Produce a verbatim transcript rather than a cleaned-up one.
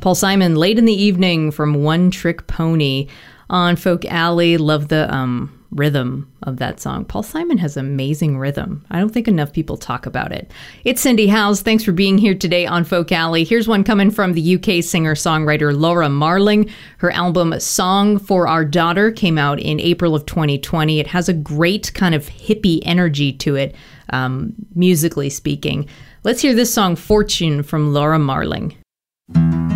Paul Simon, Late in the Evening from One Trick Pony on Folk Alley. Love the um, rhythm of that song. Paul Simon has amazing rhythm. I don't think enough people talk about it. It's Cindy Howes. Thanks for being here today on Folk Alley. Here's one coming from the U K singer-songwriter Laura Marling. Her album Song for Our Daughter came out in April of twenty twenty. It has a great kind of hippie energy to it, um, musically speaking. Let's hear this song, Fortune, from Laura Marling.